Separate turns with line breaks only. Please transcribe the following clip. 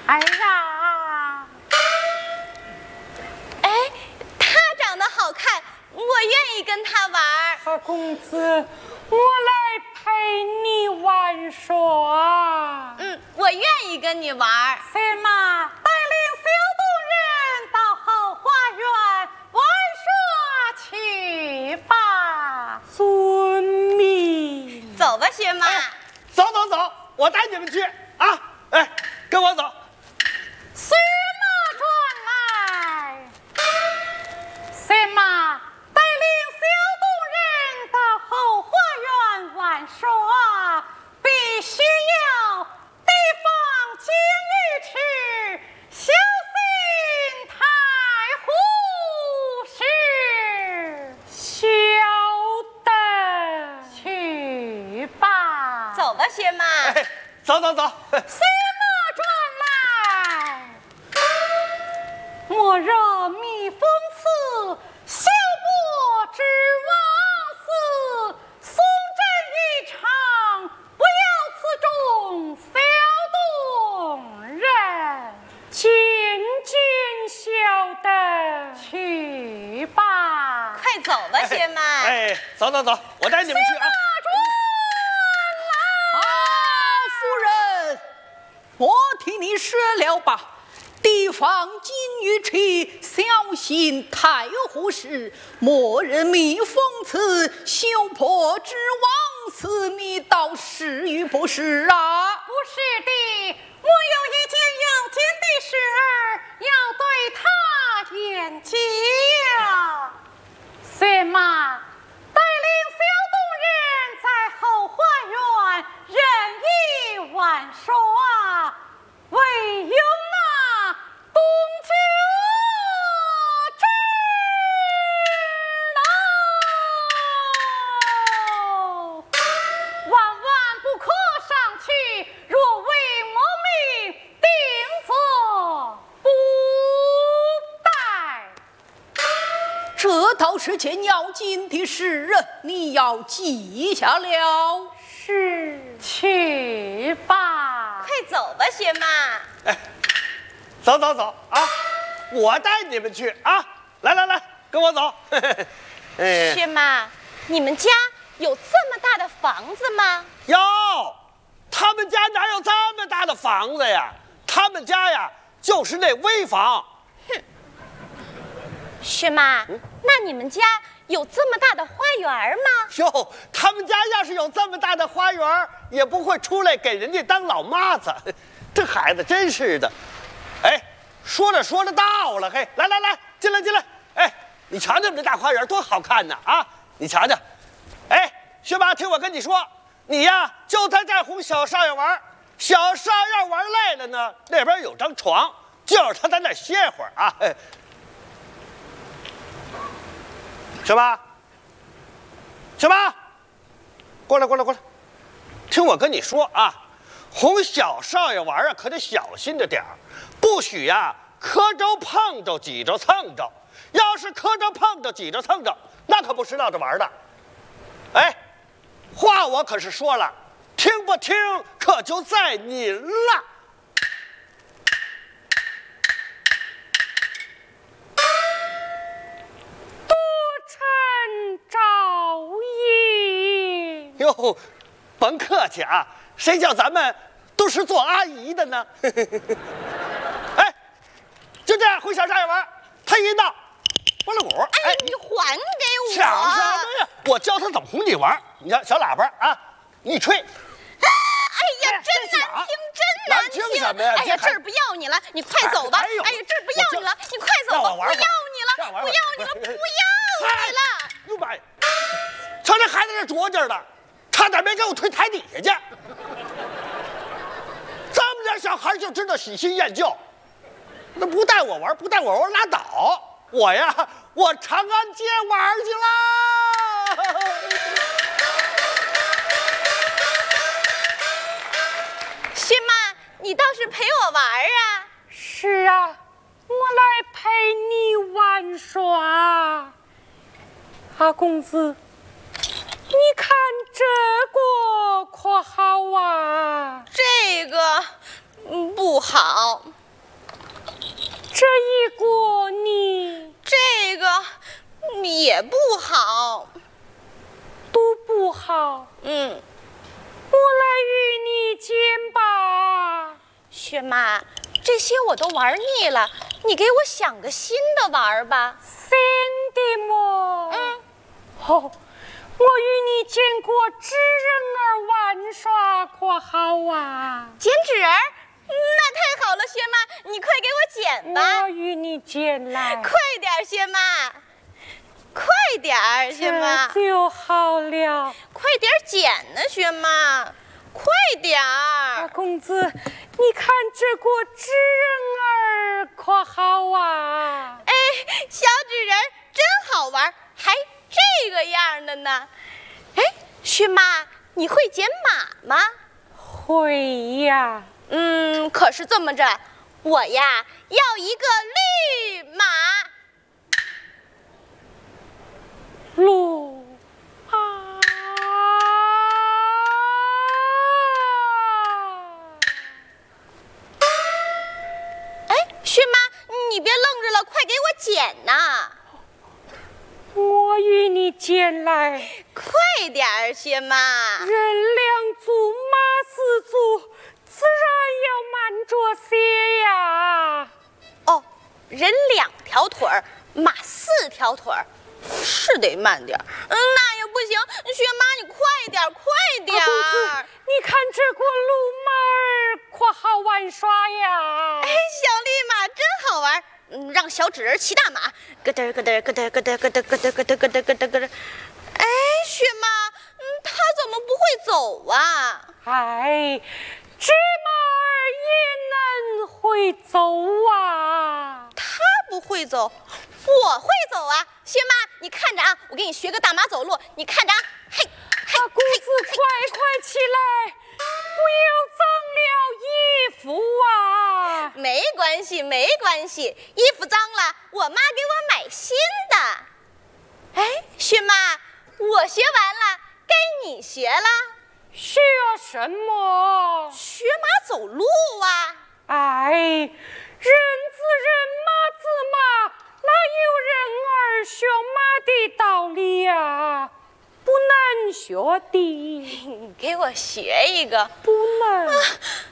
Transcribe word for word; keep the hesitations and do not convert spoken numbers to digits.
哎呀，
哎，他长得好看，我愿意跟他玩。
二公子，我来陪你玩耍。
嗯，我愿意跟你玩。
什么？带领小动人到后花园玩耍去吧。遵命。
走吧，薛妈。
哎，走走走，我带你们去啊！哎，跟我走。
薛马转来。什么？带领小动人到后花园玩耍，必须要提防进鱼池，小心太护是。晓得。去吧。
走吧，薛妈。
哎，走走走。
薛马转来。莫惹蜜蜂刺，小波之王死。送朕一场，不要此中小动人。渐渐晓得。去吧。
快走吧，薛妈。
哎，走走走，我带你们去啊！
啊，夫人，我替你说了吧。提防金玉池，小心太护士。莫人蜜蜂刺，羞破之王死。你倒是与不是啊？
不是的，我有一件要紧的事儿要对他演讲。什么？带领小动人在后花园任意玩耍，唯有那东九之楼，万万不可上去，若违我命，定责不待。
这倒是件要紧的事，你要记下了。
是。去吧。
快走吧，薛妈。
哎，走走走啊！我带你们去啊！来来来，跟我走。哎，
薛妈，你们家有这么大的房子吗？
哟，他们家哪有这么大的房子呀？他们家呀，就是那危房。
薛妈，
嗯
那你们家有这么大的花园吗？
哟，他们家要是有这么大的花园，也不会出来给人家当老妈子。这孩子真是的。哎，说着说着到了，嘿，来来来，进来进来。哎，你瞧瞧我们这大花园多好看呢啊！你瞧瞧。哎，薛妈，听我跟你说，你呀就在这儿哄小少爷玩。小少爷玩累了呢，那边有张床，就让他在那儿歇会儿啊。哎，小妈，小妈，过来过来过来，听我跟你说啊，哄小少爷玩啊，可得小心着点儿，不许呀磕着碰着挤着蹭着，要是磕着碰着挤着蹭着，那可不是闹着玩的。哎，话我可是说了，听不听可就在您了。
赵姨，
哟，甭客气啊，谁叫咱们都是做阿姨的呢？哎，就这样哄小少爷玩，他一闹，拨了鼓。
哎，你还给我！
抢什么呀？我教他怎么哄你玩。你看小喇叭啊，你吹。
哎呀，真难听，真难听！
难听什么呀
哎呀，
这还
这儿不要你了，你快走吧！
哎呦
哎呀，这儿不要你了，你快走吧！不要
让我玩会儿
你了，
让我玩会儿
不要你了，不要你了！
哟妈呀！瞧这孩子这拙劲儿的，差点没给我推台底下去。这么点小孩就知道喜新厌旧，那不带我玩，不带我玩拉倒。我呀，我长安街玩去啦。
薛妈，你倒是陪我玩啊！
是啊，我来陪你玩耍。阿公子，你看这个可好啊？
这个嗯不好。
这一锅你
这个也不好，
都不好。
嗯，
我来与你煎吧。
薛妈，这些我都玩腻了，你给我想个新的玩吧。
新的么？
嗯，
哦，我与你见过纸人儿玩耍，可好啊？
剪纸人儿，那太好了，薛妈，你快给我剪吧。
我与你剪来，
快点儿，薛妈，快点儿，薛妈，
这就好了。
快点儿剪呢，薛妈，快点
大
儿。
公子，你看这个纸人儿可好啊？
哎，小纸人真好玩，还这个样的呢。哎，薛妈，你会剪马吗？
会呀。
嗯，可是这么着，我呀要一个绿马。
路啊！
哎，薛妈，你别愣着了，快给我剪呐！
我与你剪来。
快点儿，薛妈。
人两足，马四足，自然要慢着些呀。
哦，人两条腿儿，马四条腿儿，是得慢点儿。嗯，那也不行，薛妈，你快点儿，快点
大公子
儿。，
你看这个路马儿可好玩耍呀。
哎，小绿马真好玩。嗯，让小纸人骑大马，咯噔咯噔咯噔咯噔咯噔咯噔咯噔咯噔咯噔咯噔。哎，薛妈，嗯，他怎么不会走啊？
哎，这马儿也能会走啊。
他不会走，我会走啊！薛妈，你看着啊，我给你学个大马走路，你看着啊，嘿，嘿，
大公子，快快起来，不要脏了衣服啊！
没关系，没关系，衣服脏了，我妈给我买新的。哎，薛妈，我学完了，该你学了。
学什么？
学马走路啊！
哎，人子人，马子马，哪有人儿学马的道理呀？不能学的，
给我学一个。
不能。
啊